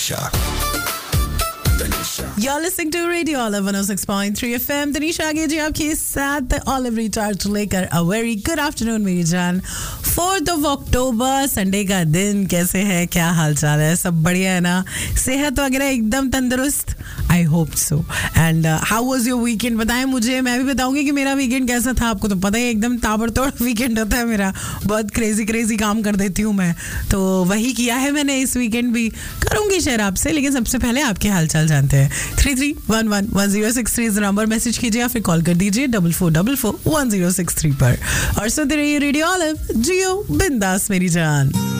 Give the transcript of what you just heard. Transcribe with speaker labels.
Speaker 1: Tanisha.
Speaker 2: You're listening to Radio Olive 106.3 FM. Tanisha आगे जी आपके साथ ऑलिव रिचार्ज लेकर a very good afternoon मेरी जान. 4th of October संडे का दिन. कैसे है, क्या हाल चाल है, सब बढ़िया है ना, सेहत वगैरह एकदम तंदुरुस्त? I hope so. And how was your weekend? बताएं मुझे, मैं भी बताऊंगी कि मेरा वीकेंड कैसा था. आपको तो पता है एकदम ताबड़तोड़ वीकेंड होता है मेरा, बहुत क्रेजी काम कर देती हूँ मैं, तो वही किया है मैंने इस वीकेंड भी. करूंगी शेयर आपसे, लेकिन सबसे पहले आपके हाल चाल जानते हैं. 33111063 इस नंबर मैसेज कीजिए या फिर कॉल कर दीजिए 44441063 पर. और सुनते रहिए रेडियो ऑलिव. जियो बिंदास मेरी जान.